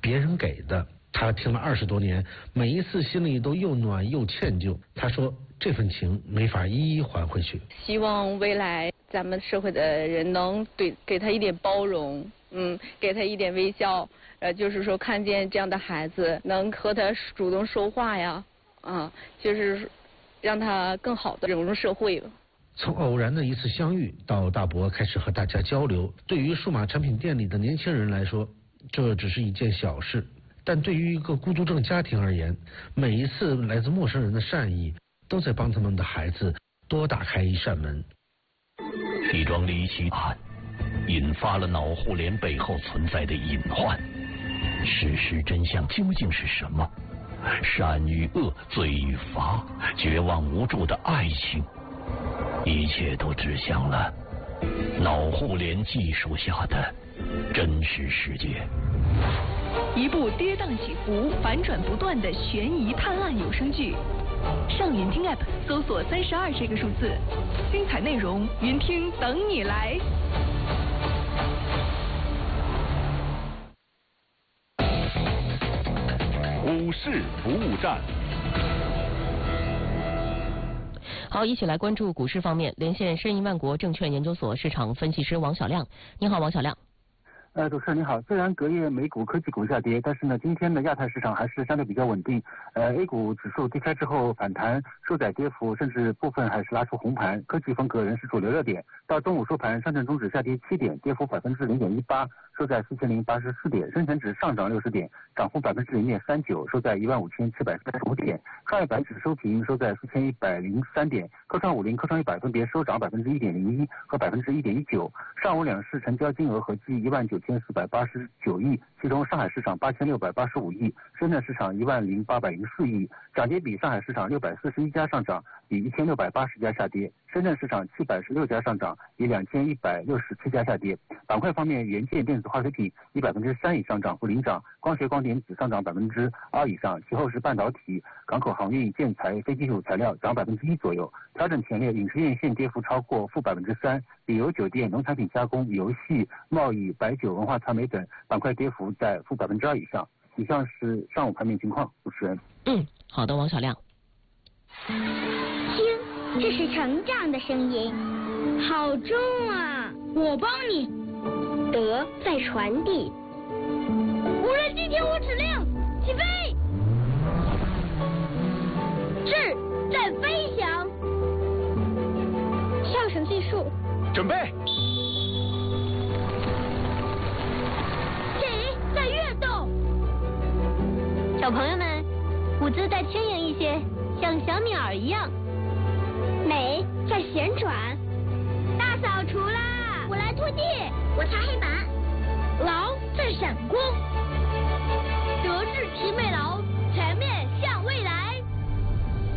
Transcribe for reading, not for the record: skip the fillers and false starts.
别人给的。他听了20多年，每一次心里都又暖又歉疚。他说这份情没法一一还回去。 希望未来咱们社会的人能给他一点包容，给他一点微笑，就是说看见这样的孩子能和他主动说话呀，就是让他更好的融入社会吧。 从偶然的一次相遇到大伯开始和大家交流，对于数码产品店里的年轻人来说，这只是一件小事。但对于一个孤独症家庭而言，每一次来自陌生人的善意，都在帮他们的孩子多打开一扇门。 一桩离奇案引发了脑互联背后存在的隐患，事实真相究竟是什么？善与恶，罪与罚，绝望无助的爱情，一切都指向了脑互联技术下的真实世界。 一部跌宕起伏、反转不断的悬疑探案有声剧，上云听 App 搜索32这个数字，精彩内容云听等你来。 股市服务站。 好，一起来关注股市方面，连线申银万国证券研究所市场分析师王小亮。你好，王小亮。 主持人你好，虽然隔夜美股科技股下跌，但是呢，今天的亚太市场还是相对比较稳定。A 股指数低开之后反弹，收窄跌幅，甚至部分还是拉出红盘，科技风格仍是主流热点。到中午收盘，上证综指下跌7点，跌幅0.18%，收在4084点；深成指上涨60点，涨幅0.39%，收在15745点；创业板指收平，收在4103点；科创50、科创100分别收涨1.01%和1.19%。上午两市成交金额合计19489亿，其中上海市场8685亿，深圳市场10804亿。涨跌比：上海市场641家上涨，比1680家下跌；深圳市场716家上涨，比2167家下跌。板块方面，元件、电子、化学品以3%以上涨幅领涨，光学、光电子上涨2%以上，其后是半导体、港口航运、建材、非金属材料涨1%左右。调整前列，影视院线跌幅超过-3%，旅游、酒店、农产品加工、游戏、贸易、白酒、文化传媒等板块跌幅在-2%以上。以上是上午盘面情况，主持人。 好的，王小亮。 听，这是成长的声音，好重啊！我帮你。德在传递。无人机听我指令，起飞。智在飞翔。上升技术。 准备。 己在跃动。小朋友们，舞姿再轻盈一些，像小鸟一样。美在旋转。